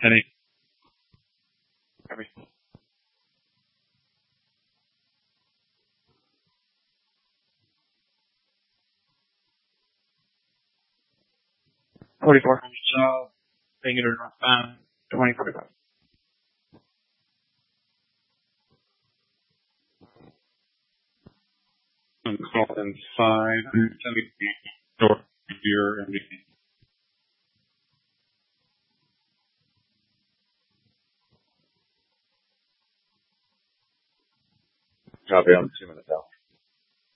Heading. Copy. 44. So, taking it northbound, 2045. I'm called inside. I'm sending the door here and Copy, I'm 2 minutes out.